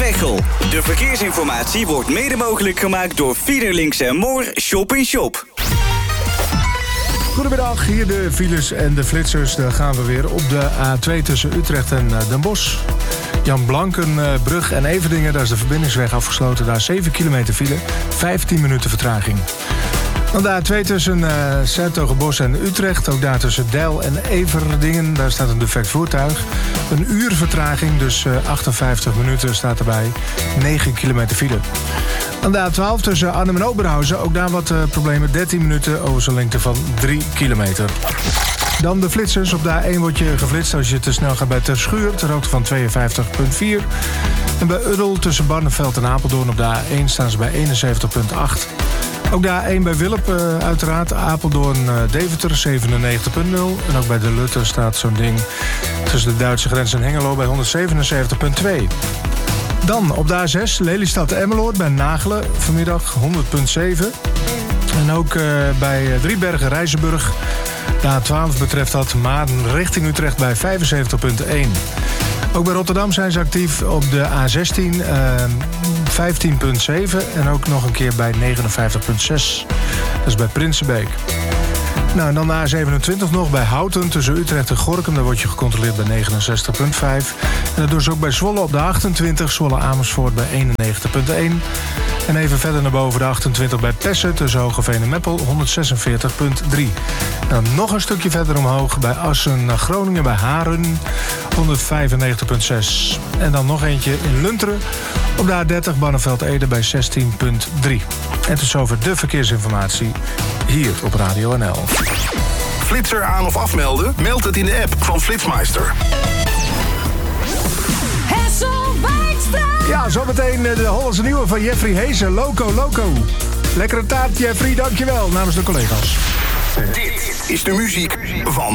Veghel. De verkeersinformatie wordt mede mogelijk gemaakt door Fiederlinks en Moor Shop in Shop. Goedemiddag, hier de files en de flitsers. Daar gaan we weer op de A2 tussen Utrecht en Den Bosch. Jan Blankenbrug en Everdingen, daar is de verbindingsweg afgesloten. Daar 7 kilometer file, 15 minuten vertraging. Dan de A2 tussen Zertogenbosch en Utrecht. Ook daar tussen Deil en Everdingen. Daar staat een defect voertuig. Een uur vertraging, dus 58 minuten staat erbij. 9 kilometer file. Dan de A12 tussen Arnhem en Oberhausen. Ook daar wat problemen. 13 minuten over zo'n lengte van 3 kilometer. Dan de flitsers. Op de A1 word je geflitst als je te snel gaat bij Terschuur. Ter hoogte van 52,4. En bij Uddel tussen Barneveld en Apeldoorn op de A1 staan ze bij 71,8. Ook de A1 bij Wilp, uiteraard. Apeldoorn-Deventer, 97,0. En ook bij de Lutte staat zo'n ding tussen de Duitse grens en Hengelo bij 177,2. Dan op de A6, Lelystad-Emmeloord bij Nagelen, vanmiddag 100,7. En ook bij Driebergen-Rijzenburg, de A12 betreft dat, Maarden richting Utrecht bij 75,1. Ook bij Rotterdam zijn ze actief op de A16, 15,7 en ook nog een keer bij 59,6. Dat is bij Prinsenbeek. Nou, en dan de A27 nog bij Houten tussen Utrecht en Gorinchem. Daar word je gecontroleerd bij 69,5. En dat doen ze ook bij Zwolle op de 28, Zwolle-Amersfoort bij 91,1. En even verder naar boven de 28 bij Pessen tussen Hogeveen en Meppel 146,3. Dan nog een stukje verder omhoog bij Assen-Groningen bij Haren 195,6. En dan nog eentje in Lunteren op de A30 Barneveld-Ede bij 16,3. En tot zover de verkeersinformatie hier op Radio NL. Flitser aan of afmelden? Meld het in de app van Flitsmeister. Ja, zometeen de Hollandse nieuwe van Jeffrey Heesen, Loco Loco. Lekkere taart, Jeffrey, dankjewel, namens de collega's. Dit is de muziek van